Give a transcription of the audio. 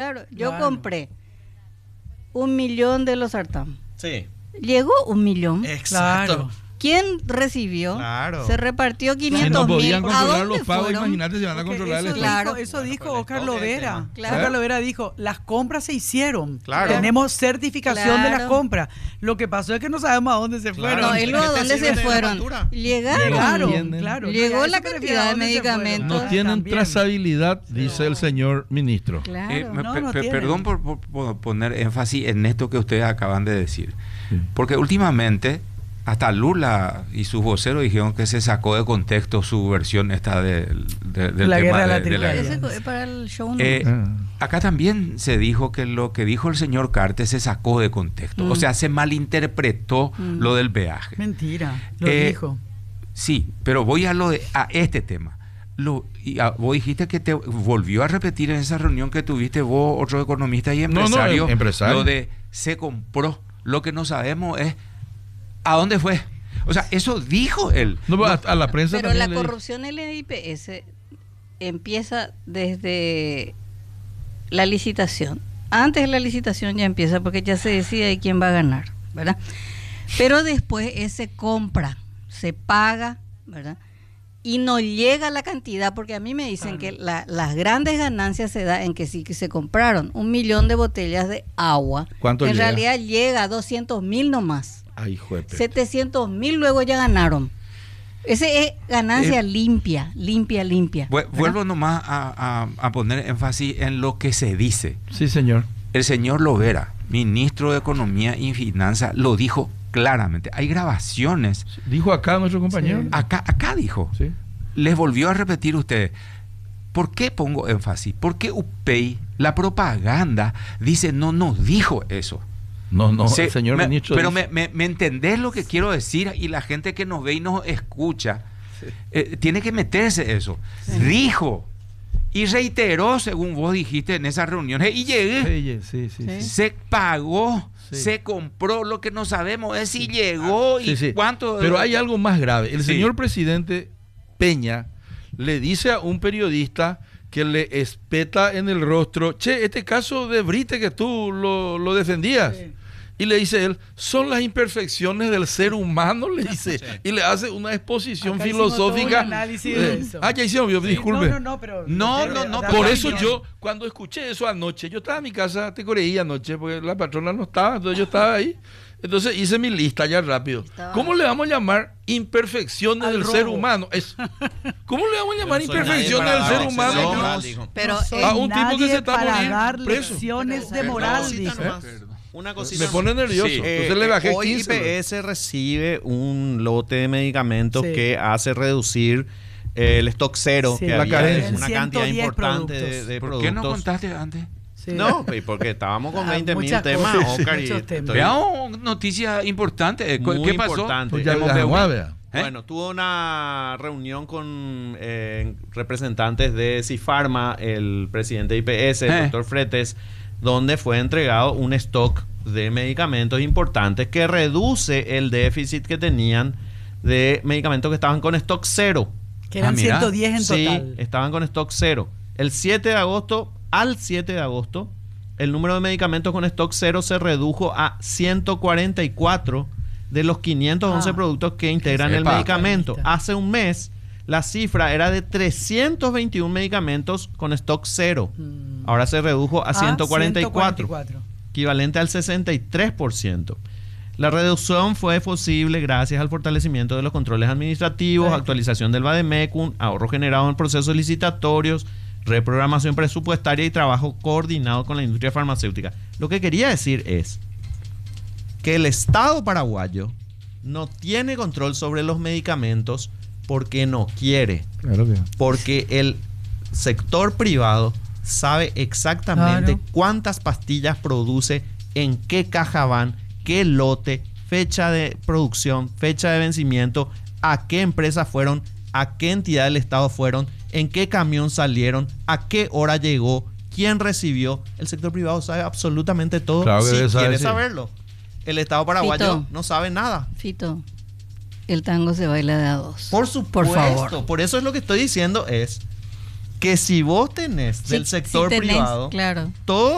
Claro, yo compré 1 millón de los sartán. Sí. Llegó 1 millón. Exacto. Claro. ¿Quién recibió? Claro. Se repartió 500 Si no podían mil. controlar los pagos, imagínate si van a Porque controlar el eso stock. Claro. Eso dijo Bueno, Óscar pero el Lovera. tema. Claro. Óscar Lovera dijo, las compras se hicieron. Claro. Tenemos certificación de las Claro. compras. Lo que pasó es que no sabemos a dónde se fueron. No, y luego ¿a dónde se fueron? Llegaron. Llegaron, claro. Llegó No, la a eso me refiero, cantidad ¿a de dónde se fueron? medicamentos. No tienen También. trazabilidad, dice el señor ministro. Claro. no tienen. Perdón por poner énfasis en esto que ustedes acaban de decir. Porque últimamente hasta Lula y sus voceros dijeron que se sacó de contexto su versión esta del La tema guerra de la de trilla. guerra. Ese es para el show. ¿no? Acá también se dijo que lo que dijo el señor Cartes se sacó de contexto. O sea, se malinterpretó lo del peaje. Mentira, lo dijo. Sí, pero voy a este tema. Vos dijiste que te volvió a repetir en esa reunión que tuviste vos, otro economista y empresario, empresario. lo de se compró. Lo que no sabemos es a dónde fue. O sea, eso dijo él. No, a la prensa Pero también la le corrupción en el IPS empieza desde la licitación. Antes de la licitación ya empieza porque ya se decide quién va a ganar, ¿verdad? Pero después se compra, se paga, ¿verdad? Y no llega la cantidad, porque a mí me dicen que las grandes ganancias se da en que sí que se compraron 1 millón de botellas de agua. ¿Cuánto en llega? realidad llega a 200.000 nomás. Ay, juepe. 700.000 luego ya ganaron. Ese es ganancia limpia. Vuelvo nomás a poner énfasis en lo que se dice. Sí, señor. El señor Lovera, ministro de Economía y Finanzas, lo dijo claramente. Hay grabaciones. Dijo acá nuestro compañero. Sí. Acá dijo. Sí. Les volvió a repetir ustedes. ¿Por qué pongo énfasis? Porque UPEI, la propaganda, dice no nos dijo eso. No, el señor ministro. Pero dice, me entendés lo que quiero decir, y la gente que nos ve y nos escucha tiene que meterse eso. Sí. Dijo y reiteró, según vos dijiste en esas reuniones, y llegué. Sí. Se pagó. Sí. Se compró. Lo que no sabemos es si llegó y cuánto. Pero hay algo más grave. El Sí. señor presidente Peña le dice a un periodista que le espeta en el rostro, che, este caso de Brite que tú lo defendías. Sí. Y le dice él, son las imperfecciones del ser humano, le dice. Sí. Y le hace una exposición Acá filosófica. De eso. Ya hicieron, yo, disculpe. Pero No. Por eso yo, cuando escuché eso anoche, yo estaba en mi casa, te creí anoche, porque la patrona no estaba, entonces yo estaba ahí. Entonces hice mi lista ya rápido. ¿Cómo le vamos a llamar imperfecciones del ser humano? ¿Cómo le vamos a llamar imperfecciones del ser humano? Pero a un tipo que se está para muriendo dar preso. lecciones de moral, dijo. Una cosita. Me pone nervioso. Sí. Entonces le bajé Hoy 15. IPS recibe un lote de medicamentos que hace reducir el stock cero, Sí, que la había carencia. una cantidad 110 importante productos. de ¿Por productos. qué no contaste antes? Sí. No, porque estábamos con 20.000 muchas temas, cosas, Óscar, y muchos temas. estoy- Veamos noticias importantes. Muy ¿Qué pasó? importante. Pues ya Hemos la visto- vea. Bueno, tuvo una reunión con representantes de Cifarma, el presidente de IPS, el doctor Fretes, donde fue entregado un stock de medicamentos importantes que reduce el déficit que tenían de medicamentos que estaban con stock cero. Que eran mira. 110 en total. Sí, estaban con stock cero. El 7 de agosto, al 7 de agosto, el número de medicamentos con stock cero se redujo a 144 de los 511 productos que integran el medicamento. Hace un mes, la cifra era de 321 medicamentos con stock cero. Ahora se redujo a 144, equivalente al 63%. La reducción fue posible gracias al fortalecimiento de los controles administrativos, actualización del Bademecum, ahorro generado en procesos licitatorios, reprogramación presupuestaria y trabajo coordinado con la industria farmacéutica. Lo que quería decir es que el Estado paraguayo no tiene control sobre los medicamentos porque no quiere. Claro que. Porque el sector privado sabe exactamente cuántas pastillas produce, en qué caja van, qué lote, fecha de producción, fecha de vencimiento, a qué empresa fueron, a qué entidad del Estado fueron, en qué camión salieron, a qué hora llegó, quién recibió. El sector privado sabe absolutamente todo, Claro que si debe saber, quiere sí. saberlo. El Estado paraguayo Fito. no sabe nada. Fito, el tango se baila de a dos. Por supuesto. Por favor. Por eso es lo que estoy diciendo es que si vos tenés del sector tenés, privado, claro. todo